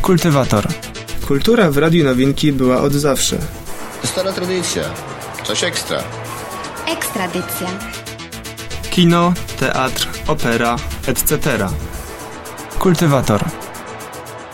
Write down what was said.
Kultywator. Kultura w Radiu Nowinki była od zawsze. Stara tradycja. Coś ekstra. Ekstradycja. Kino, teatr, opera, etc. Kultywator.